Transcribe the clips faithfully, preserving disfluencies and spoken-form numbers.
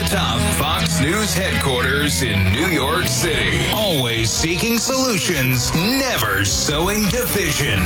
top Fox News headquarters in New York City. Always seeking solutions, never sowing division.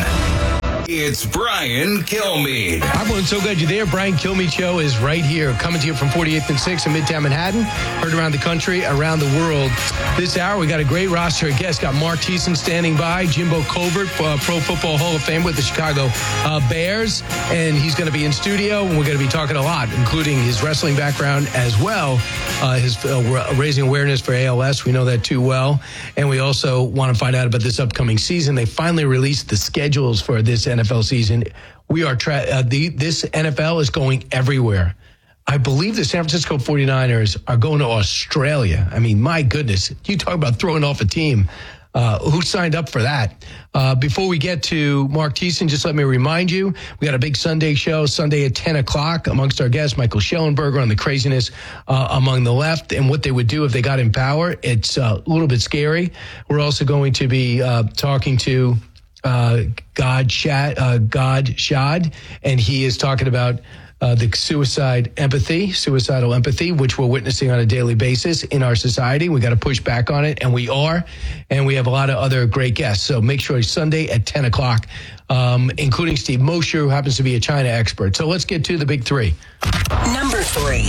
It's Brian Kilmeade. Everyone, so glad you're there. Brian Kilmeade Show is right here, coming to you from forty-eighth and sixth in Midtown Manhattan. Heard around the country, around the world. This hour, we got a great roster of guests. Got Mark Thiessen standing by, Jimbo Covert, uh, Pro Football Hall of Fame with the Chicago uh, Bears, and he's going to be in studio, and we're going to be talking a lot, including his wrestling background as well, uh, his uh, raising awareness for A L S. We know that too well, and we also want to find out about this upcoming season. They finally released the schedules for this N F L season. We are tra- uh, the this N F L is going everywhere. I believe the San Francisco forty-niners are going to Australia. I mean, my goodness, you talk about throwing off a team. Uh, who signed up for that? Uh, before we get to Mark Thiessen, just let me remind you, we got a big Sunday show, Sunday at ten o'clock, amongst our guests, Michael Schellenberger on the craziness uh, among the left and what they would do if they got in power. It's uh, a little bit scary. We're also going to be uh, talking to uh, God Shad, uh, God Shad, and he is talking about Uh, the suicide empathy, suicidal empathy, which we're witnessing on a daily basis in our society. We got to push back on it, and we are. And we have a lot of other great guests. So make sure it's Sunday at ten o'clock, um, including Steve Mosher, who happens to be a China expert. So let's get to the big three. Number three.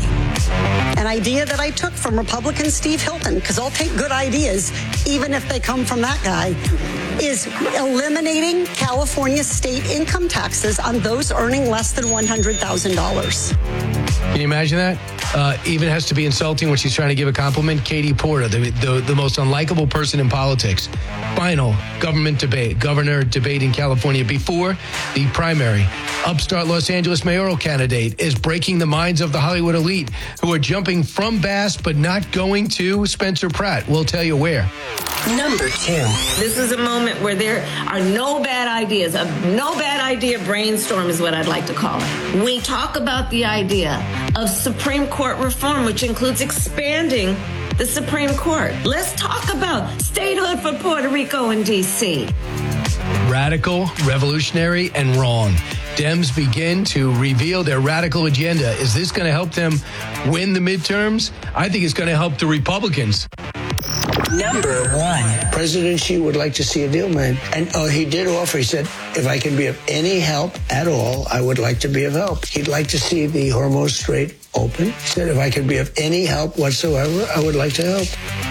An idea that I took from Republican Steve Hilton, because I'll take good ideas, even if they come from that guy, is eliminating California state income taxes on those earning less than one hundred thousand dollars. Can you imagine that? Uh, even has to be insulting when she's trying to give a compliment. Katie Porter, the, the, the most unlikable person in politics. Final government debate, governor debate in California before the primary. Upstart Los Angeles mayoral candidate is breaking the minds of the Hollywood elite who are jumping from Bass but not going to Spencer Pratt. We'll tell you where. Number two. This is a moment where there are no bad ideas. A no bad idea brainstorm is what I'd like to call it. We talk about the idea of Supreme Court reform, which includes expanding the Supreme Court. Let's talk about statehood for Puerto Rico and D C. Radical, revolutionary, and wrong. Dems begin to reveal their radical agenda. Is this going to help them win the midterms? I think it's going to help the Republicans. Number one. President Xi would like to see a deal made. And oh, he did offer, he said, if I can be of any help at all, I would like to be of help. He'd like to see the Hormuz Strait open. He said, if I could be of any help whatsoever, I would like to help.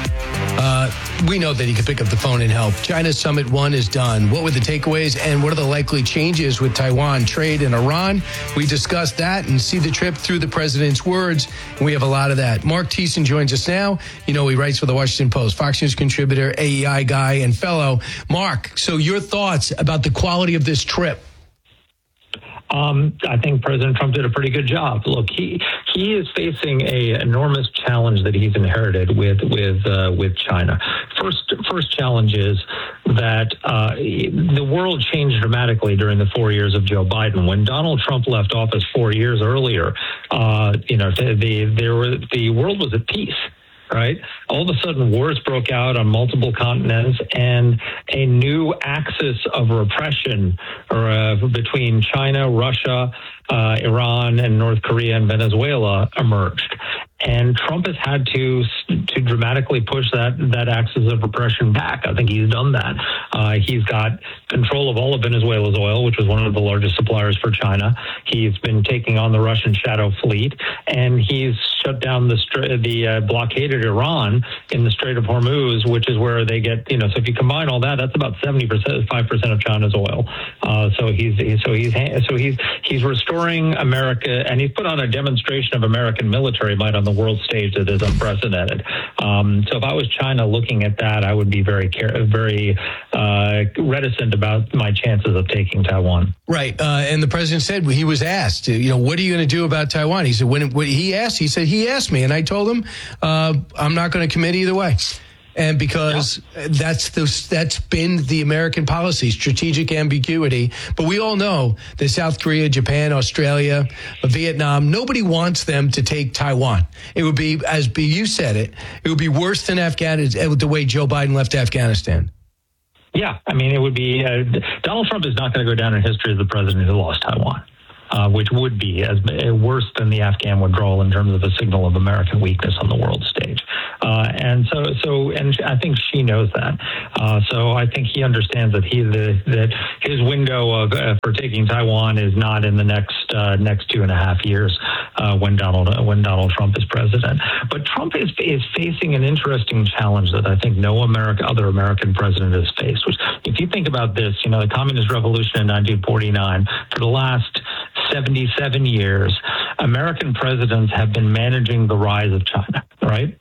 Uh, we know that he could pick up the phone and help. China's Summit one is done. What were the takeaways and what are the likely changes with Taiwan, trade, and Iran? We discussed that and see the trip through the president's words. And we have a lot of that. Mark Thiessen joins us now. You know, he writes for the Washington Post, Fox News contributor, A E I guy, and fellow. Mark, so your thoughts about the quality of this trip? Um, I think President Trump did a pretty good job. Look, he he is facing a enormous challenge that he's inherited with with uh, with China. First first challenge is that uh, the world changed dramatically during the four years of Joe Biden. When Donald Trump left office four years earlier, uh, you know, the there were the world was at peace. Right? All of a sudden, wars broke out on multiple continents, and a new axis of repression or, uh, between China, Russia, uh, Iran, and North Korea and Venezuela emerged. And Trump has had to to dramatically push that that axis of repression back. I think he's done that. Uh, he's got control of all of Venezuela's oil, which was one of the largest suppliers for China. He's been taking on the Russian shadow fleet, and he's shut down the the uh, blockaded Iran in the Strait of Hormuz, which is where they get, you know. So if you combine all that, that's about seventy percent, five percent of China's oil. Uh, so he's so he's so he's he's restoring America, and he's put on a demonstration of American military might on the world stage that is unprecedented. Um, so if I was China looking at that, I would be very care, very uh, reticent about my chances of taking Taiwan. Right. Uh, and the president said he was asked, you know, what are you going to do about Taiwan? He said, when, when he asked, he said, he asked me. And I told him, uh, I'm not going to commit either way. And because yeah. that's the, that's been the American policy, strategic ambiguity. But we all know that South Korea, Japan, Australia, Vietnam, nobody wants them to take Taiwan. It would be, as you said it, it would be worse than Afghanistan, the way Joe Biden left Afghanistan. Yeah, I mean, it would be, uh, Donald Trump is not going to go down in history as the president who lost Taiwan. uh, which would be as worse than the Afghan withdrawal in terms of a signal of American weakness on the world stage. Uh, and so, so, and I think she knows that. Uh, so I think he understands that he the, that his window of uh, for taking Taiwan is not in the next uh, next two and a half years uh, when Donald when Donald Trump is president. But Trump is is facing an interesting challenge that I think no America other American president has faced. Which, if you think about this, you know, the Communist Revolution in nineteen forty-nine, for the last seventy-seven years, American presidents have been managing the rise of China, right?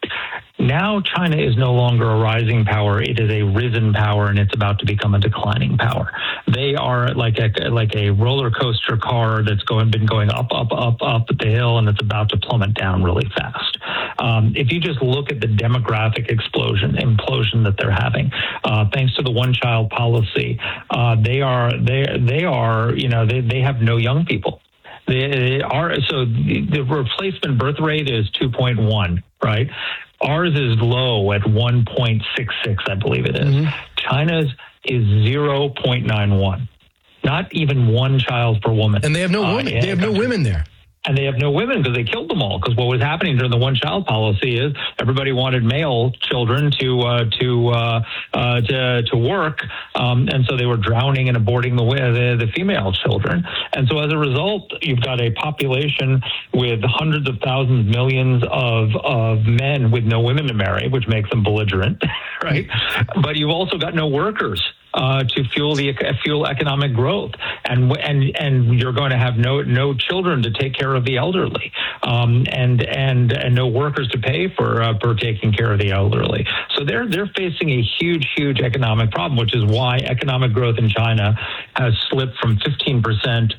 Now China is no longer a rising power; it is a risen power, and it's about to become a declining power. They are like a like a roller coaster car that's going been going up, up, up, up the hill, and it's about to plummet down really fast. Um, if you just look at the demographic explosion, implosion that they're having, uh, thanks to the one-child policy, uh, they are they they are you know they they have no young people. They are so the replacement birth rate is two point one, right? Ours is low at one point six six, I believe it is. Mm-hmm. China's is zero point nine one. Not even one child per woman. And they have no women. Uh, they have no women there. And they have no women because they killed them all. Because what was happening during the one-child policy is everybody wanted male children to uh, to uh, uh, to to work, um, and so they were drowning and aborting the, the the female children. And so as a result, you've got a population with hundreds of thousands, millions of of men with no women to marry, which makes them belligerent, right? But you've also got no workers Uh, to fuel the fuel economic growth, and and and you're going to have no no children to take care of the elderly, um, and and and no workers to pay for uh, for taking care of the elderly. So they're they're facing a huge huge economic problem, which is why economic growth in China has slipped from fifteen percent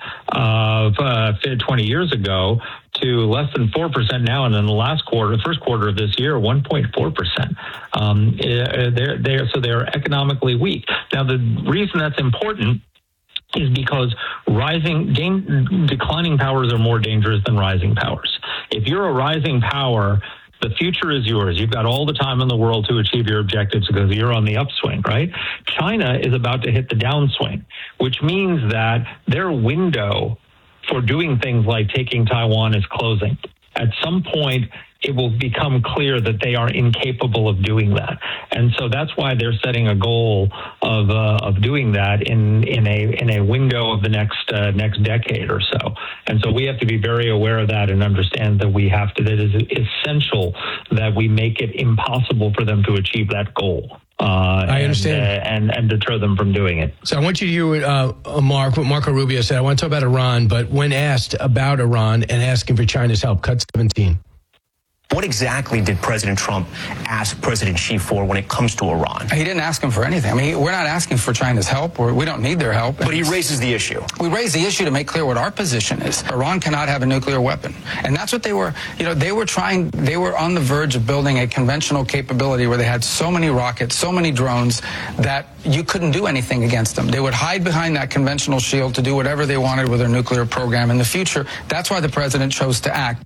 of uh, twenty years ago to less than four percent now, and in the last quarter, the first quarter of this year, one point four percent. Um, they're, they're, so they're economically weak. Now, the reason that's important is because rising, gain, declining powers are more dangerous than rising powers. If you're a rising power, the future is yours. You've got all the time in the world to achieve your objectives because you're on the upswing, right? China is about to hit the downswing, which means that their window for doing things like taking Taiwan is closing. At some point, it will become clear that they are incapable of doing that. And so that's why they're setting a goal of uh, of doing that in, in a in a window of the next uh, next decade or so. And so we have to be very aware of that and understand that we have to, that it is essential that we make it impossible for them to achieve that goal. Uh, I understand. And, uh, and, and deter them from doing it. So I want you to hear uh, Mark, what Marco Rubio said. I want to talk about Iran, but when asked about Iran and asking for China's help, cut seventeen. What exactly did President Trump ask President Xi for when it comes to Iran? He didn't ask him for anything. I mean, we're not asking for China's help. We're, we don't need their help. But he raises the issue. We raise the issue to make clear what our position is. Iran cannot have a nuclear weapon. And that's what they were, you know, they were trying, they were on the verge of building a conventional capability where they had so many rockets, so many drones that you couldn't do anything against them. They would hide behind that conventional shield to do whatever they wanted with their nuclear program in the future. That's why the president chose to act.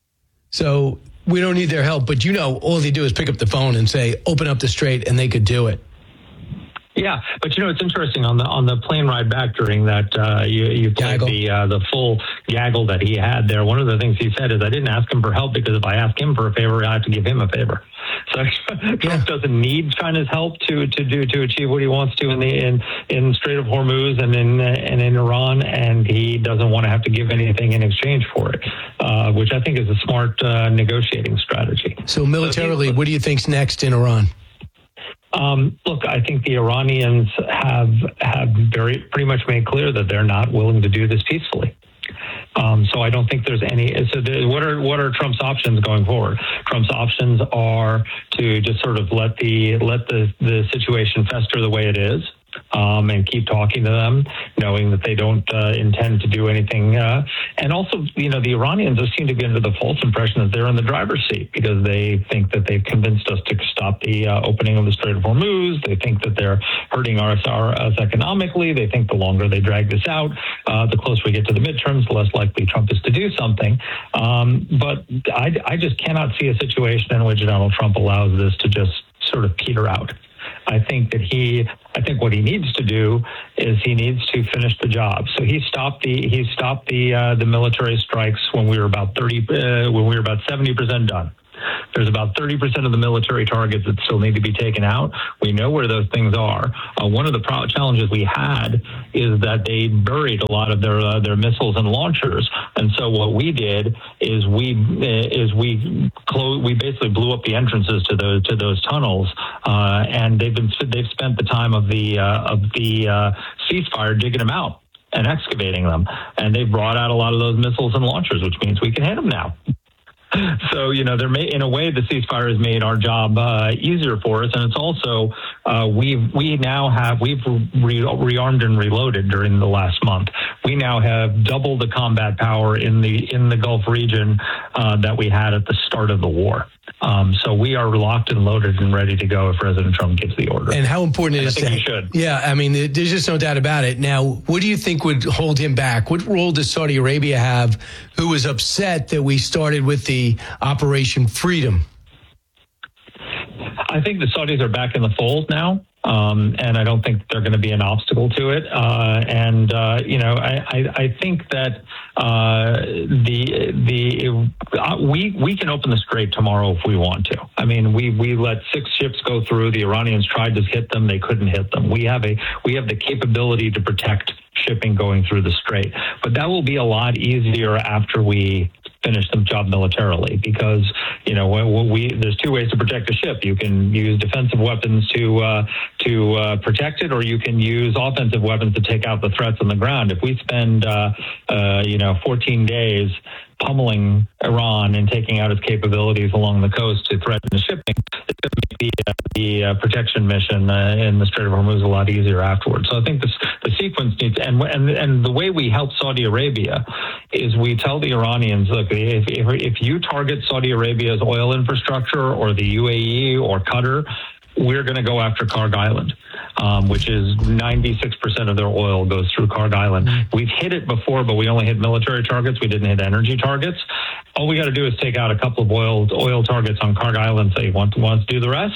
So we don't need their help, but you know, all they do is pick up the phone and say, open up the strait, and they could do it. Yeah, but you know, it's interesting on the on the plane ride back during that uh, you you played the uh, the full gaggle that he had there. One of the things he said is, I didn't ask him for help because if I ask him for a favor, I have to give him a favor. So Trump yeah. doesn't need China's help to to do to achieve what he wants to in the in in Strait of Hormuz and in uh, and in Iran, and he doesn't want to have to give anything in exchange for it, uh, which I think is a smart uh, negotiating strategy. So militarily, so he, what do you think's next in Iran? Um, look, I think the Iranians have have very pretty much made clear that they're not willing to do this peacefully. Um, so I don't think there's any. So the, what are what are Trump's options going forward? Trump's options are to just sort of let the let the, the situation fester the way it is. Um, and keep talking to them, knowing that they don't uh, intend to do anything. Uh, and also, you know, the Iranians seem to be under the false impression that they're in the driver's seat because they think that they've convinced us to stop the uh, opening of the Strait of Hormuz. They think that they're hurting us, our, us economically. They think the longer they drag this out, uh, the closer we get to the midterms, the less likely Trump is to do something. Um, but I, I just cannot see a situation in which Donald Trump allows this to just sort of peter out. I think that he, I think what he needs to do is he needs to finish the job. So he stopped the he stopped the uh, the military strikes when we were about thirty uh, when we were about seventy percent done. There's about thirty percent of the military targets that still need to be taken out. We know where those things are. Uh, one of the pro- challenges we had is that they buried a lot of their uh, their missiles and launchers. And so what we did is we uh, is we closed. We basically blew up the entrances to those to those tunnels, uh, and they've been they've spent the time of the uh, of the uh, ceasefire digging them out and excavating them, and they've brought out a lot of those missiles and launchers, which means we can hit them now. So, you know, they're ma- in a way, the ceasefire has made our job uh, easier for us. And it's also, uh, we we now have, we've re- rearmed and reloaded during the last month. We now have double the combat power in the in the Gulf region uh, that we had at the start of the war. Um, so we are locked and loaded and ready to go if President Trump gives the order. And how important and it is I think to, he should. Yeah, I mean, there's just no doubt about it. Now, what do you think would hold him back? What role does Saudi Arabia have, who was upset that we started with the Operation Freedom? I think the Saudis are back in the fold now. Um, and I don't think they're going to be an obstacle to it. Uh, and, uh, you know, I, I, I think that uh, the the uh, we we can open the strait tomorrow if we want to. I mean, we, we let six ships go through. The Iranians tried to hit them. They couldn't hit them. We have a we have the capability to protect shipping going through the strait. But that will be a lot easier after we finish the job militarily, because, you know, we, we there's two ways to protect a ship. You can use defensive weapons to uh, to uh, protect it, or you can use offensive weapons to take out the threats on the ground. If we spend, uh, uh, you know, fourteen days pummeling Iran and taking out its capabilities along the coast to threaten the shipping, it's going to make the, uh, the uh, protection mission uh, in the Strait of Hormuz a lot easier afterwards. So I think this, the sequence needs, and, and and the way we help Saudi Arabia is we tell the Iranians, look, if, if, if you target Saudi Arabia's oil infrastructure or the U A E or Qatar, we're going to go after Karg Island, um, which is ninety-six percent of their oil goes through Karg Island. Mm-hmm. We've hit it before, but we only hit military targets. We didn't hit energy targets. All we got to do is take out a couple of oil oil targets on Karg Island. Say, want to, want to do the rest?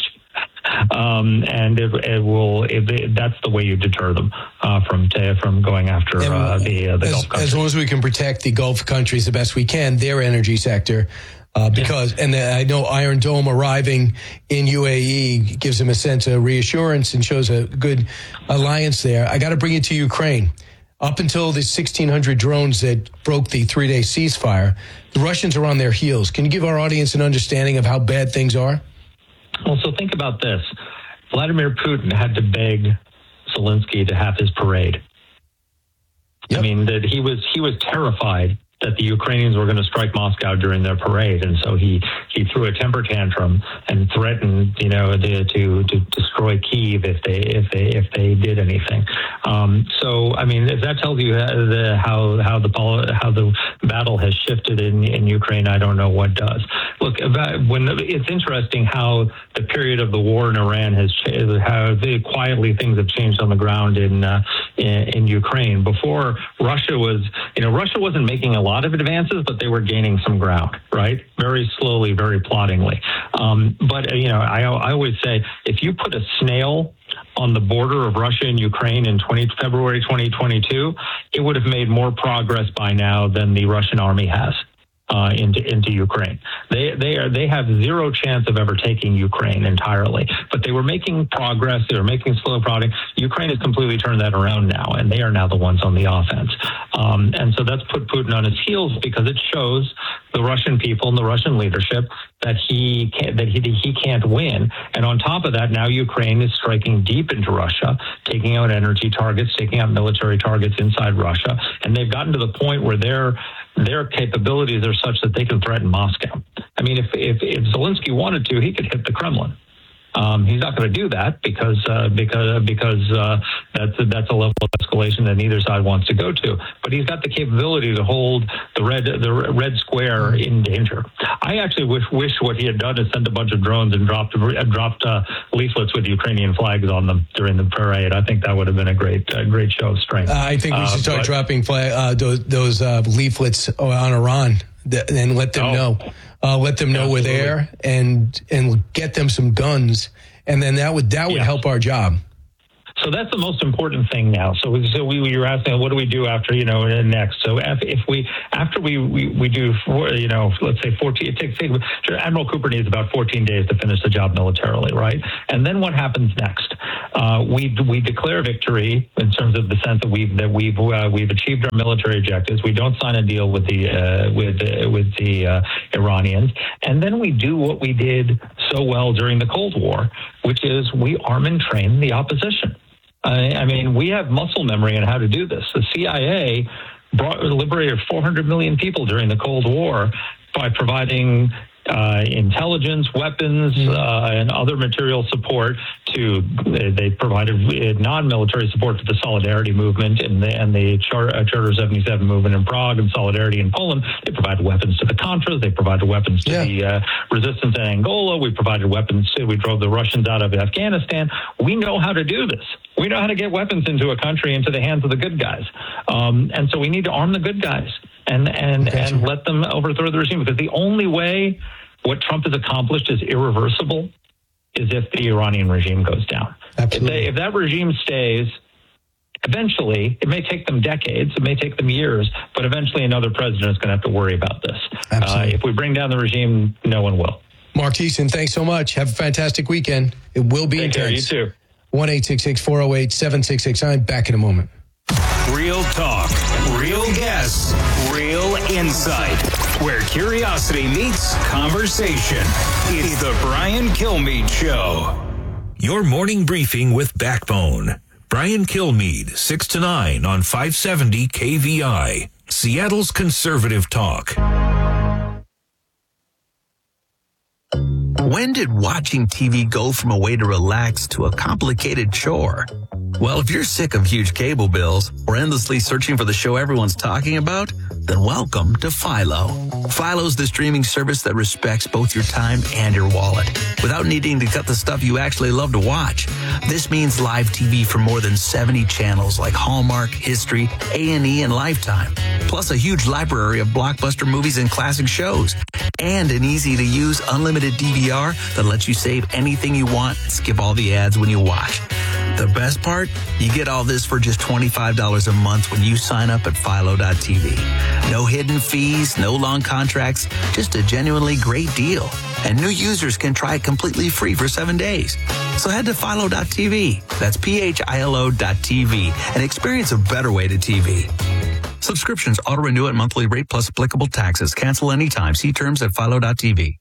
Um, and it, it will. It, it, that's the way you deter them uh, from t- from going after uh, the uh, the as, Gulf countries. As long as we can protect the Gulf countries the best we can, their energy sector. Uh, because, yeah. and I know Iron Dome arriving in U A E gives them a sense of reassurance and shows a good alliance there. I got to bring it to Ukraine. Up until the sixteen hundred drones that broke the three-day ceasefire, the Russians are on their heels. Can you give our audience an understanding of how bad things are? Well, so think about this. Vladimir Putin had to beg Zelensky to have his parade. Yep. I mean, that he was he was terrified that the Ukrainians were going to strike Moscow during their parade, and so he, he threw a temper tantrum and threatened, you know, to to, to destroy Kyiv if they if they if they did anything. Um, so, I mean, if that tells you the, how how the how the battle has shifted in, in Ukraine, I don't know what does. Look, about, when it's interesting how the period of the war in Iran has changed, how they, quietly things have changed on the ground in, uh, in in Ukraine. Before, Russia was, you know, Russia wasn't making a lot of advances, but they were gaining some ground, right? Very slowly, very ploddingly. Um, but, you know, I, I always say, if you put a snail on the border of Russia and Ukraine in February twenty twenty-two, it would have made more progress by now than the Russian army has. Uh, into into Ukraine, they they are they have zero chance of ever taking Ukraine entirely. But they were making progress. They were making slow progress. Ukraine has completely turned that around now, and they are now the ones on the offense. Um, and so that's put Putin on his heels, because it shows the Russian people and the Russian leadership that he can't that he he can't win. And on top of that, now Ukraine is striking deep into Russia, taking out energy targets, taking out military targets inside Russia, and they've gotten to the point where they're their capabilities are such that they can threaten Moscow. I mean, if if, if Zelensky wanted to, he could hit the Kremlin. Um, he's not going to do that because uh, because because uh, that's a, that's a level of escalation that neither side wants to go to. But he's got the capability to hold the red the red square in danger. I actually wish wish what he had done is send a bunch of drones and dropped uh, dropped uh, leaflets with Ukrainian flags on them during the parade. I think that would have been a great uh, great show of strength. Uh, I think we should start uh, but, dropping flag, uh, those, those uh, leaflets on Iran and let them oh. know. Uh, let them know Absolutely. we're there, and and get them some guns and then that would that would Yeah. help our job. So that's the most important thing now. So, we, so we, we were asking, what do we do after, you know, next? So if, if we, after we, we, we do, four, you know, let's say fourteen, it takes, Admiral Cooper needs about fourteen days to finish the job militarily, right? And then what happens next? Uh, we, we declare victory in terms of the sense that we've, that we've, uh, we've achieved our military objectives. We don't sign a deal with the, uh, with, uh, with the uh, Iranians. And then we do what we did so well during the Cold War, which is we arm and train the opposition. I mean, we have muscle memory on how to do this. The C I A brought, liberated four hundred million people during the Cold War by providing uh, intelligence, weapons, uh, and other material support to, they provided non-military support to the Solidarity movement and the, and the Charter, uh, Charter seventy-seven movement in Prague and Solidarity in Poland. They provided weapons to the Contras. They provided weapons to yeah. the uh, resistance in Angola. We provided weapons to, we drove the Russians out of Afghanistan. We know how to do this. We know how to get weapons into a country, into the hands of the good guys. Um, and so we need to arm the good guys and, and, and let them overthrow the regime, because the only way what Trump has accomplished is irreversible is if the Iranian regime goes down. If, they, if that regime stays, eventually, it may take them decades, it may take them years, but eventually another president is going to have to worry about this. Uh, if we bring down the regime, no one will. Mark Thiessen, thanks so much. Have a fantastic weekend. It will be Take intense. Care, you too. one eight six six, four oh eight, seven six six nine. Back in a moment. Real talk, real guests, real insight. Where curiosity meets conversation. It's the Brian Kilmeade Show. Your morning briefing with Backbone. Brian Kilmeade, six to nine on five seventy K V I. Seattle's conservative talk. When did watching T V go from a way to relax to a complicated chore? Well, if you're sick of huge cable bills or endlessly searching for the show everyone's talking about, then welcome to Philo. Philo's the streaming service that respects both your time and your wallet without needing to cut the stuff you actually love to watch. This means live T V from more than seventy channels like Hallmark, History, A and E, and Lifetime, plus a huge library of blockbuster movies and classic shows, and an easy-to-use unlimited D V R that lets you save anything you want and skip all the ads when you watch. The best part? You get all this for just twenty-five dollars a month when you sign up at Philo dot T V. No hidden fees, no long contracts, just a genuinely great deal. And new users can try it completely free for seven days. So head to Philo dot T V. That's P H I L O dot T V and experience a better way to T V. Subscriptions auto-renew at monthly rate plus applicable taxes. Cancel anytime. See terms at Philo dot T V.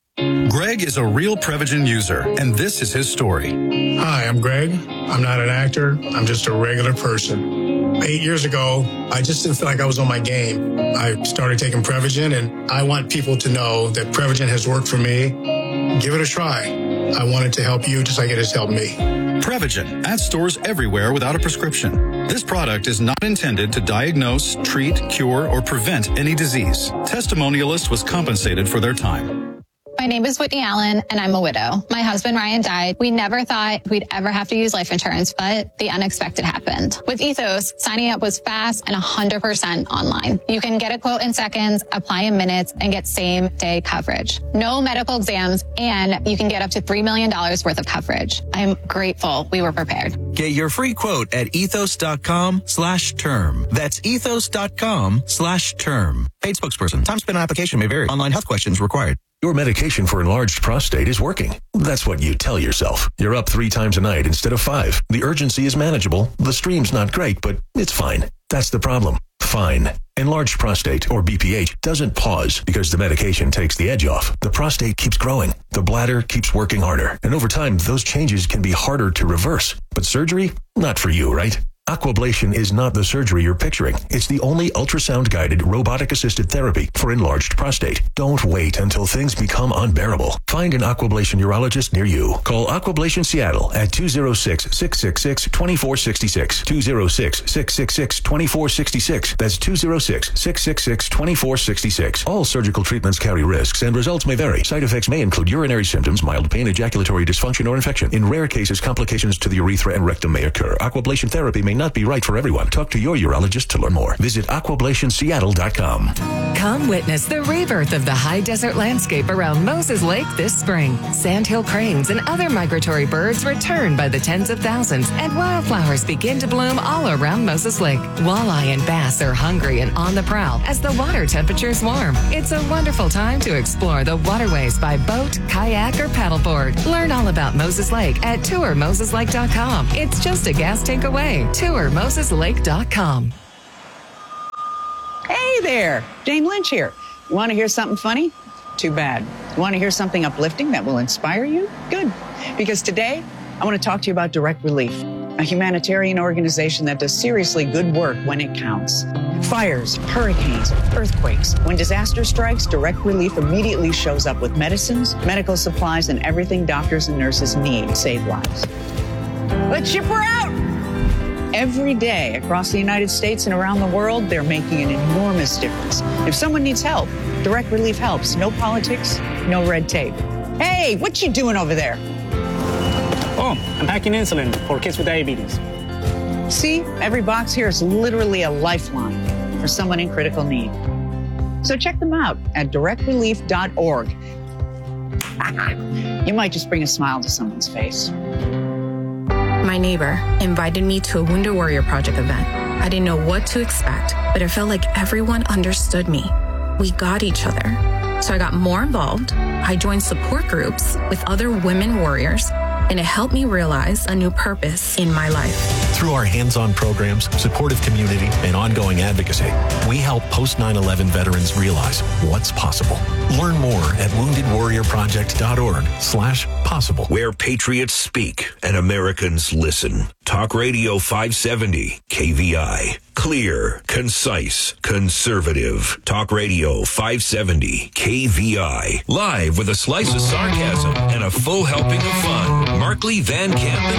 Greg is a real Prevagen user, and this is his story. Hi, I'm Greg. I'm not an actor. I'm just a regular person. Eight years ago, I just didn't feel like I was on my game. I started taking Prevagen, and I want people to know that Prevagen has worked for me. Give it a try. I want it to help you just like it has helped me. Prevagen, at stores everywhere without a prescription. This product is not intended to diagnose, treat, cure, or prevent any disease. Testimonialist was compensated for their time. My name is Whitney Allen, and I'm a widow. My husband, Ryan, died. We never thought we'd ever have to use life insurance, but the unexpected happened. With Ethos, signing up was fast and one hundred percent online. You can get a quote in seconds, apply in minutes, and get same-day coverage. No medical exams, and you can get up to three million dollars worth of coverage. I'm grateful we were prepared. Get your free quote at ethos.com slash term. That's ethos.com slash term. Paid spokesperson. Time spent on application may vary. Online health questions required. Your medication for enlarged prostate is working. That's what you tell yourself. You're up three times a night instead of five. The urgency is manageable. The stream's not great, but it's fine. That's the problem. Fine. Enlarged prostate, or B P H, doesn't pause because the medication takes the edge off. The prostate keeps growing. The bladder keeps working harder. And over time, those changes can be harder to reverse. But surgery? Not for you, right? Aquablation is not the surgery you're picturing. It's the only ultrasound-guided, robotic-assisted therapy for enlarged prostate. Don't wait until things become unbearable. Find an Aquablation urologist near you. Call Aquablation Seattle at two oh six, six six six, two four six six. two oh six, six six six, two four six six. That's two oh six, six six six, two four six six. All surgical treatments carry risks and results may vary. Side effects may include urinary symptoms, mild pain, ejaculatory dysfunction, or infection. In rare cases, complications to the urethra and rectum may occur. Aquablation therapy may may not be right for everyone. Talk to your urologist to learn more. Visit aquablation seattle dot com. Come witness the rebirth of the high desert landscape around Moses Lake this spring. Sandhill cranes and other migratory birds return by the tens of thousands, and wildflowers begin to bloom all around Moses Lake. Walleye and bass are hungry and on the prowl as the water temperatures warm. It's a wonderful time to explore the waterways by boat, kayak, or paddleboard. Learn all about Moses Lake at tour moses lake dot com. It's just a gas tank away. tour moses lake dot com. Hey there, Jane Lynch here. You want to hear something funny? Too bad. You want to hear something uplifting that will inspire you? Good. Because today, I want to talk to you about Direct Relief, a humanitarian organization that does seriously good work when it counts. Fires, hurricanes, earthquakes. When disaster strikes, Direct Relief immediately shows up with medicines, medical supplies, and everything doctors and nurses need to save lives. Let's ship her out! Every day across the United States and around the world, they're making an enormous difference. If someone needs help, Direct Relief helps. No politics, no red tape. Hey, what you doing over there? Oh, I'm packing insulin for kids with diabetes. See, every box here is literally a lifeline for someone in critical need. So check them out at direct relief dot org. You might just bring a smile to someone's face. My neighbor invited me to a Wounded Warrior Project event. I didn't know what to expect, but it felt like everyone understood me. We got each other. So I got more involved. I joined support groups with other women warriors, and it helped me realize a new purpose in my life. Through our hands-on programs, supportive community, and ongoing advocacy, we help post nine eleven veterans realize what's possible. Learn more at wounded warrior project dot org slash possible. Where patriots speak and Americans listen. Talk Radio five seventy, K V I. Clear, concise, conservative. Talk Radio five seventy, K V I. Live with a slice of sarcasm and a full helping of fun. Markley, Van Camp, and